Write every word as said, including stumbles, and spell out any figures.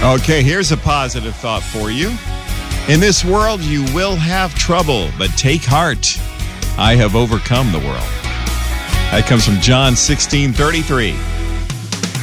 Okay, here's a positive thought for you. In this world, you will have trouble, but take heart. I have overcome the world. That comes from John sixteen thirty-three.